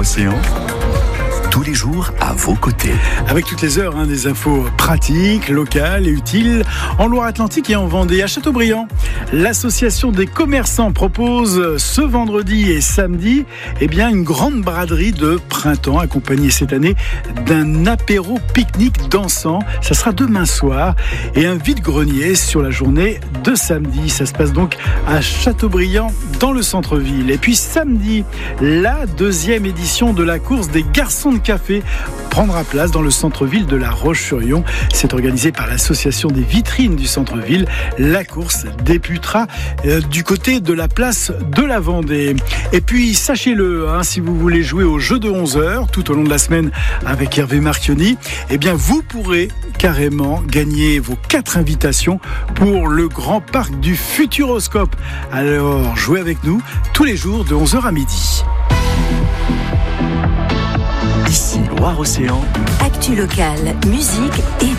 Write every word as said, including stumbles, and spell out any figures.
Loire-Océan, tous les jours à vos côtés. Avec toutes les heures, hein, des infos pratiques, locales et utiles en Loire-Atlantique et en Vendée. À Châteaubriand, l'association des commerçants propose ce vendredi et samedi eh bien, une grande braderie de printemps accompagnée cette année d'un apéro pique-nique dansant. Ça sera demain soir et un vide-grenier sur la journée de samedi. Ça se passe donc à Châteaubriand dans le centre-ville. Et puis samedi, la deuxième édition de la course des garçons de café prendra place dans le centre-ville de La Roche-sur-Yon. C'est organisé par l'association des vitrines du centre-ville. La course débutera euh, du côté de la place de la Vendée. Et puis, sachez-le, hein, si vous voulez jouer au jeu de onze heures tout au long de la semaine avec Hervé Marchionni, eh bien, vous pourrez carrément gagner vos quatre invitations pour le grand parc du Futuroscope. Alors, jouez avec nous tous les jours de onze heures à midi. Ici Loire-Océan. Actu locale, musique et